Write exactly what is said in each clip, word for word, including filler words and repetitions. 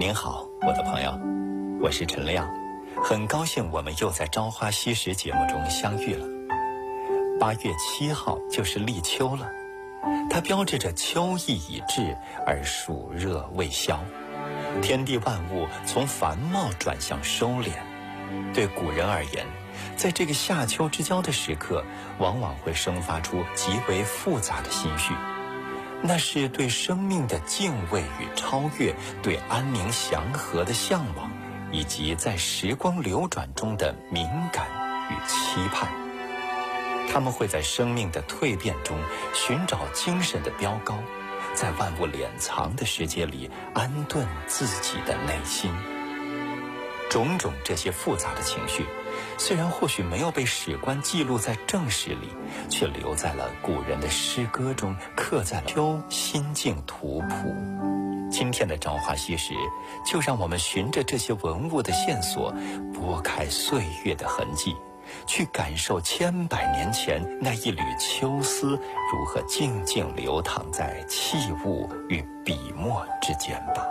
您好，我的朋友，我是陈亮，很高兴我们又在《朝花夕拾》节目中相遇了。八月七号就是立秋了，它标志着秋意已至，而暑热未消，天地万物从繁茂转向收敛。对古人而言，在这个夏秋之交的时刻，往往会生发出极为复杂的心绪。那是对生命的敬畏与超越，对安宁祥和的向往，以及在时光流转中的敏感与期盼。他们会在生命的蜕变中寻找精神的标高，在万物敛藏的世界里安顿自己的内心。种种这些复杂的情绪，虽然或许没有被史官记录在正史里，却留在了古人的诗歌中，刻在了秋心境图谱。今天的朝花夕拾，就让我们循着这些文物的线索，拨开岁月的痕迹，去感受千百年前那一缕秋丝如何静静流淌在器物与笔墨之间吧。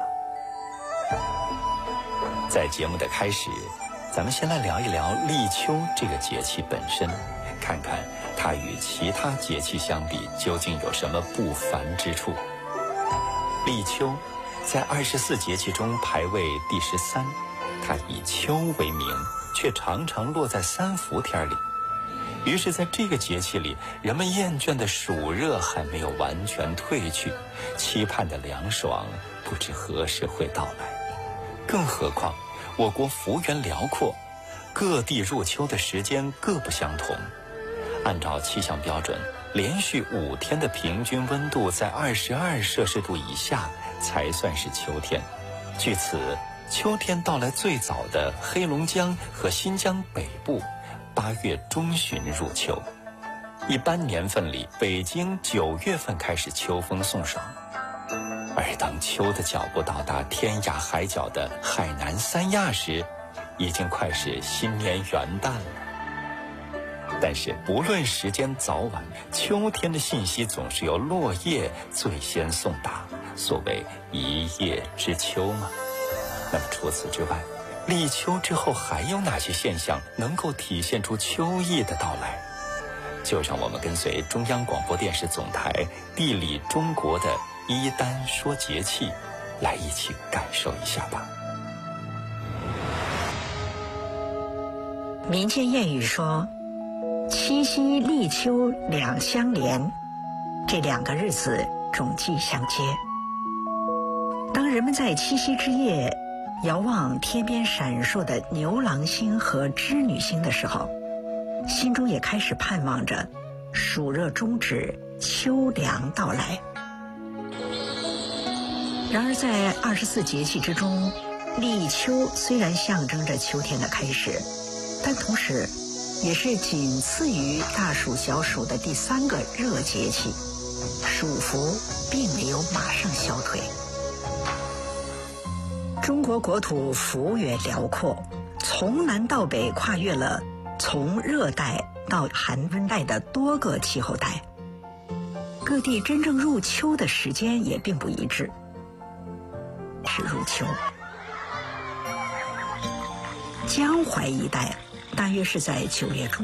在节目的开始，咱们先来聊一聊立秋这个节气本身，看看它与其他节气相比究竟有什么不凡之处。立秋在二十四节气中排位第十三，它以秋为名，却常常落在三伏天里。于是在这个节气里，人们厌倦的暑热还没有完全退去，期盼的凉爽不知何时会到来。更何况我国幅员辽阔，各地入秋的时间各不相同。按照气象标准，连续五天的平均温度在二十二摄氏度以下才算是秋天。据此，秋天到来最早的黑龙江和新疆北部八月中旬入秋。一般年份里，北京九月份开始秋风送爽。而当秋的脚步到达天涯海角的海南三亚时，已经快是新年元旦了。但是不论时间早晚，秋天的信息总是由落叶最先送达，所谓一叶知秋嘛。那么除此之外，立秋之后还有哪些现象能够体现出秋意的到来？就让我们跟随中央广播电视总台地理中国的一丹说节气，来一起感受一下吧。 民间谚语说，七夕立秋两相连，这两个日子种际相接。当人们在七夕之夜遥望天边闪烁的牛郎星和织女星的时候，心中也开始盼望着暑热终止，秋凉到来。然而在二十四节气之中，立秋虽然象征着秋天的开始，但同时也是仅次于大暑小暑的第三个热节气，暑伏并没有马上消退。中国国土幅员辽阔，从南到北跨越了从热带到寒温带的多个气候带，各地真正入秋的时间也并不一致。是入秋，江淮一带大约是在九月中